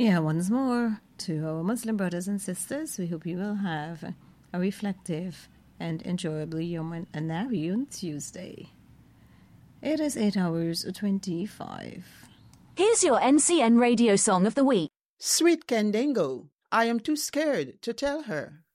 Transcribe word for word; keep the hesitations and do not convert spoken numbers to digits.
Yeah, once more to our Muslim brothers and sisters, we hope you will have a reflective and enjoyable Yom Nahar Tuesday. It is eight hours twenty-five. Here's your N C N radio song of the week. Sweet Candango, I am too scared to tell her.